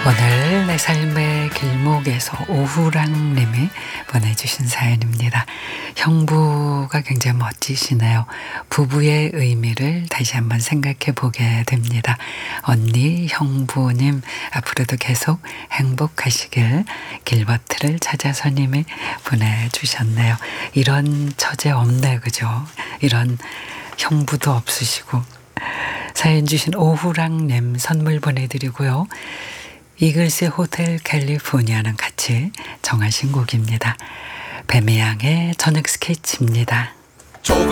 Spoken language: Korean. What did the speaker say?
오늘 내 삶의 길목에서 오후랑님이 보내주신 사연입니다. 형부가 굉장히 멋지시네요. 부부의 의미를 다시 한번 생각해 보게 됩니다. 언니, 형부님 앞으로도 계속 행복하시길 길버트를 찾아서님이 보내주셨네요. 이런 처제 없네, 그죠? 이런 형부도 없으시고. 사연 주신 오후랑님 선물 보내드리고요. 이글스의 호텔 캘리포니아는 같이 정하신 곡입니다. 뱀의 양의 저녁 스케치입니다.